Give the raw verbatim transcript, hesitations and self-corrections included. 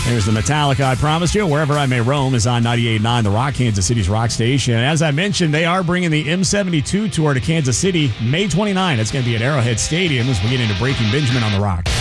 There's the Metallica I promised you. Wherever I May Roam is on ninety-eight point nine, the Rock, Kansas City's rock station. As I mentioned, they are bringing the M seventy-two tour to Kansas City May twenty-ninth. It's going to be at Arrowhead Stadium as we get into Breaking Benjamin on the Rock.